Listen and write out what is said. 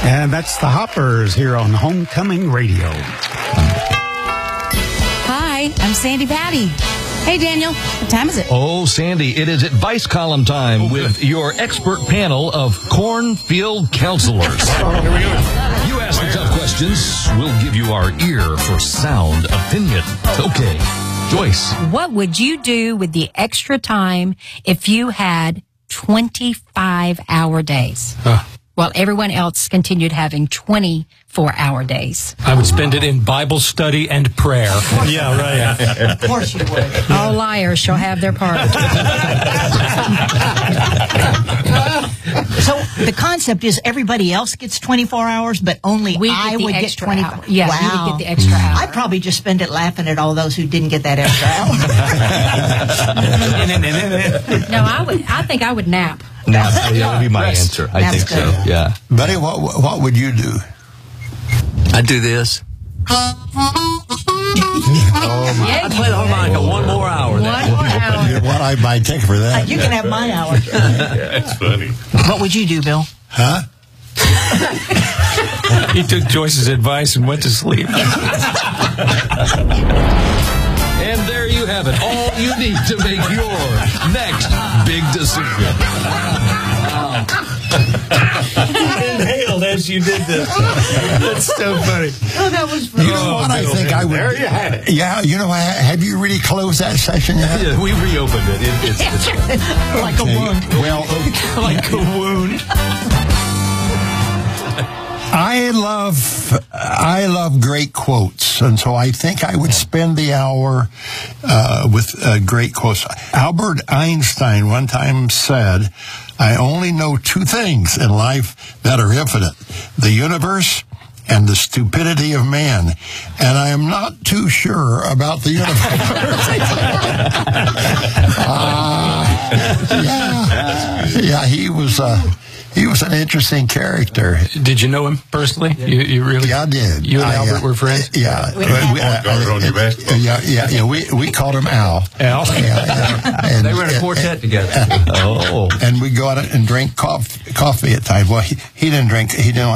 And that's the Hoppers here on Homecoming Radio. Hi, I'm Sandy Patty. Hey, Daniel, what time is it? Oh, Sandy, it is advice column time with your expert panel of cornfield counselors. You ask the tough questions, we'll give you our ear for sound opinion. Okay, Joyce. What would you do with the extra time if you had 25-hour days? While everyone else continued having 24-hour days. I would spend it in Bible study and prayer. Yeah, right. Of course you would. All liars shall have their part. So the concept is everybody else gets 24 hours, but only I would get 25. Yeah, wow. you would get the extra hour. I'd probably just spend it laughing at all those who didn't get that extra hour. No, I think I would nap. That would be my answer. I think so. Yeah. Buddy, what would you do? I'd do this. Yeah, I'd play the harmonica one more hour. One more hour. What I might take for that? You can have my hour. That's funny. What would you do, Bill? Huh? He took Joyce's advice and went to sleep. And there you have it. All you need to make your next big decision. Inhaled as you did this. That's so funny. Oh, that was funny. You know what I think I would... There you had it. Yeah, you know, have you really closed that session yet? Yeah, we reopened it. It's Like a wound. Well, Like a wound. I love great quotes, and so I think I would spend the hour with great quotes. Albert Einstein one time said, "I only know two things in life that are infinite: the universe and the stupidity of man." And I am not too sure about the universe. Yeah, he was an interesting character. Did you know him personally? You really? Yeah, I did. You and Albert were friends? Yeah. We called him Al. Al? Yeah. And, They were in a quartet together. And we go out and drink coffee at times. Well, he didn't drink. He didn't